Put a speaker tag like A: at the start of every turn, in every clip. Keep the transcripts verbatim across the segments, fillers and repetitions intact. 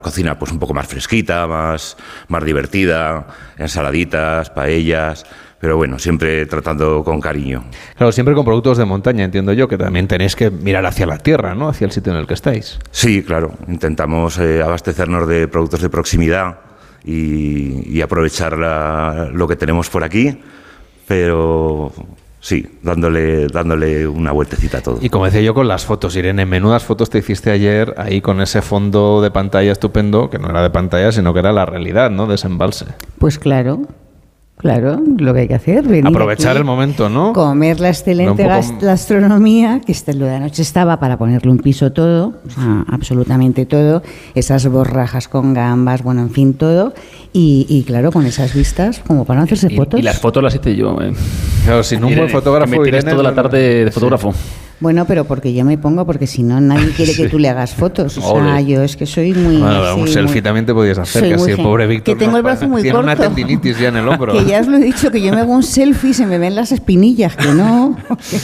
A: Cocina pues un poco más fresquita, más, más divertida, ensaladitas, paellas, pero bueno, siempre tratando con cariño.
B: Claro, siempre con productos de montaña, entiendo yo, que también tenéis que mirar hacia la tierra, ¿no? Hacia el sitio en el que estáis.
A: Sí, claro, intentamos eh, abastecernos de productos de proximidad y, y aprovechar la, lo que tenemos por aquí, pero... Sí, dándole, dándole una vueltecita a todo.
B: Y como decía yo con las fotos, Irene, menudas fotos te hiciste ayer ahí con ese fondo de pantalla estupendo, que no era de pantalla, sino que era la realidad, ¿no? De ese embalse.
C: Pues claro, claro, lo que hay que hacer. Venir
B: aprovechar
C: aquí,
B: el momento, ¿no?
C: Comer la excelente poco... gastronomía, que este, lo de anoche estaba para ponerle un piso todo, o sea, absolutamente todo, esas borrajas con gambas, bueno, en fin, todo. Y, y claro, con esas vistas, como para no hacerse
D: y,
C: fotos.
D: Y las fotos las hice yo. Eh.
B: Claro, sin un
D: Irene,
B: buen fotógrafo,
D: me tienes
B: Irene,
D: toda la tarde de fotógrafo.
C: Sí. Bueno, pero porque yo me pongo, porque si no nadie quiere que tú le hagas fotos. O sea,
D: Ole.
C: yo es que soy muy...
B: Bueno,
C: sí,
B: un selfie
C: muy,
B: también te podías hacer, que así el pobre Víctor.
C: Que tengo
B: no,
C: el brazo muy
B: tiene
C: corto.
B: Tiene una tendinitis ya en el hombro.
C: Que ya os lo he dicho, que yo me hago un selfie y se me ven las espinillas, que no...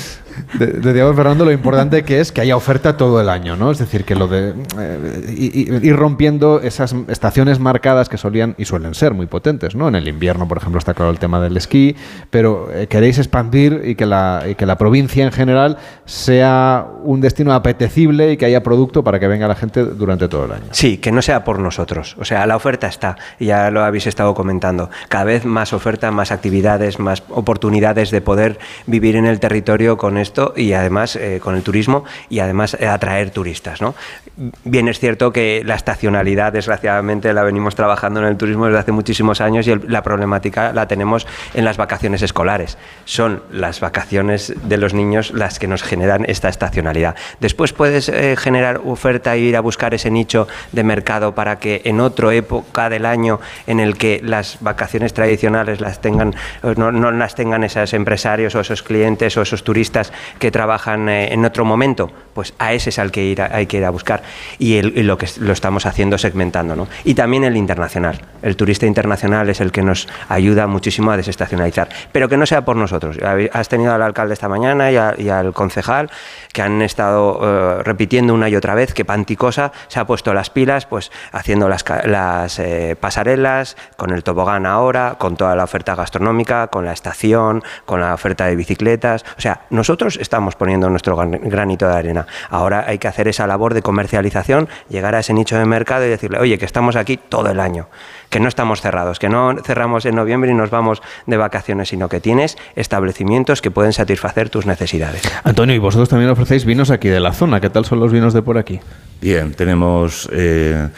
B: De, de Diego Fernando, lo importante que es que haya oferta todo el año, ¿no? Es decir, que lo de eh, ir rompiendo esas estaciones marcadas que solían y suelen ser muy potentes, ¿no? En el invierno, por ejemplo, está claro el tema del esquí, pero eh, queréis expandir y que, la, y que la provincia en general sea un destino apetecible y que haya producto para que venga la gente durante todo el año.
E: Sí, que no sea por nosotros. O sea, la oferta está, ya lo habéis estado comentando. Cada vez más oferta, más actividades, más oportunidades de poder vivir en el territorio con esto y además eh, con el turismo y además eh, atraer turistas, ¿no? Bien es cierto que la estacionalidad, desgraciadamente, la venimos trabajando en el turismo desde hace muchísimos años y el, la problemática la tenemos en las vacaciones escolares. Son las vacaciones de los niños las que nos generan esta estacionalidad. Después puedes eh, generar oferta e ir a buscar ese nicho de mercado para que en otra época del año en el que las vacaciones tradicionales las tengan, no, no las tengan esos empresarios o esos clientes o esos turistas que trabajan eh, en otro momento, pues a ese es al que ir a, hay que ir a buscar y, el, y lo que lo estamos haciendo segmentando, ¿no? Y también el internacional, el turista internacional es el que nos ayuda muchísimo a desestacionalizar, pero que no sea por nosotros. Has tenido al alcalde esta mañana y, a, y al concejal que han estado uh, repitiendo una y otra vez que Panticosa se ha puesto las pilas, pues haciendo las, las eh, pasarelas, con el tobogán ahora, con toda la oferta gastronómica, con la estación, con la oferta de bicicletas, o sea, nosotros estamos poniendo nuestro granito de arena. Ahora hay que hacer esa labor de comercialización, llegar a ese nicho de mercado y decirle, oye, que estamos aquí todo el año, que no estamos cerrados, que no cerramos en noviembre y nos vamos de vacaciones, sino que tienes establecimientos que pueden satisfacer tus necesidades.
B: Antonio, y vosotros también ofrecéis vinos aquí de la zona. ¿Qué tal son los vinos de por aquí?
A: Bien, tenemos eh,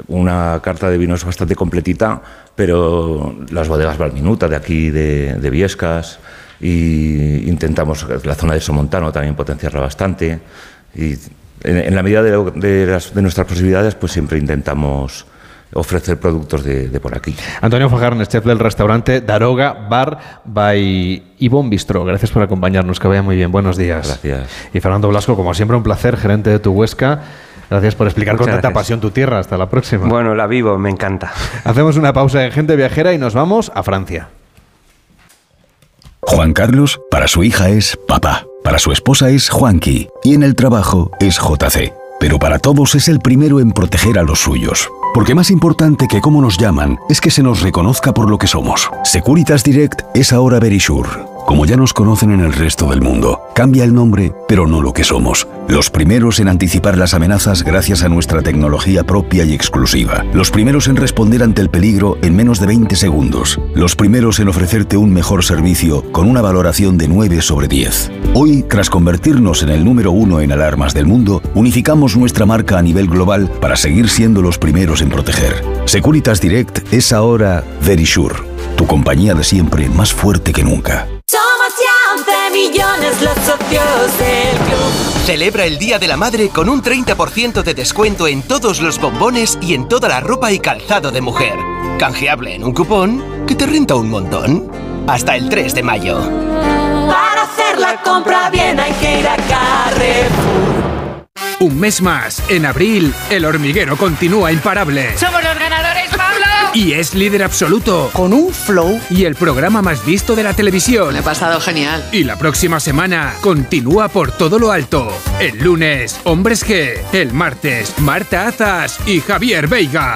A: una carta de vinos bastante completita, pero las bodegas Valminuta de aquí, de, de Viescas, y intentamos la zona de Somontano también potenciarla bastante, y en, en la medida de, lo, de, las, de nuestras posibilidades pues siempre intentamos ofrecer productos de, de por aquí.
B: Antonio Fajarnes, chef del restaurante Daroga Bar by Ibon Bistro. Gracias por acompañarnos, que vaya muy bien. Buenos días.
A: Gracias.
B: Y Fernando Blasco, como siempre, un placer, gerente de Tu Huesca. Gracias por explicar
E: Muchas
B: con tanta
E: gracias.
B: pasión tu tierra. Hasta la próxima.
E: Bueno, la vivo, me encanta.
B: Hacemos una pausa en Gente Viajera y nos vamos a Francia.
F: Juan Carlos, para su hija es papá, para su esposa es Juanqui y en el trabajo es J C. Pero para todos es el primero en proteger a los suyos. Porque más importante que cómo nos llaman es que se nos reconozca por lo que somos. Securitas Direct es ahora Verisure. Como ya nos conocen en el resto del mundo, cambia el nombre, pero no lo que somos. Los primeros en anticipar las amenazas gracias a nuestra tecnología propia y exclusiva. Los primeros en responder ante el peligro en menos de veinte segundos. Los primeros en ofrecerte un mejor servicio con una valoración de nueve sobre diez. Hoy, tras convertirnos en el número uno en alarmas del mundo, unificamos nuestra marca a nivel global para seguir siendo los primeros en proteger. Securitas Direct es ahora Verisure, tu compañía de siempre más fuerte que nunca.
G: Somos ya once millones los socios del club.
H: Celebra el Día de la Madre con un treinta por ciento de descuento en todos los bombones y en toda la ropa y calzado de mujer. Canjeable en un cupón que te renta un montón. Hasta el tres de mayo.
G: Para hacer la compra bien hay que ir a Carrefour.
I: Un mes más, en abril, El Hormiguero continúa imparable.
J: ¡Somos los ganadores, Pablo!
I: Y es líder absoluto.
J: Con un flow.
I: Y el programa más visto de la televisión.
J: Me he pasado genial.
I: Y la próxima semana continúa por todo lo alto. El lunes, Hombres G. El martes, Marta Azas y Javier Veiga.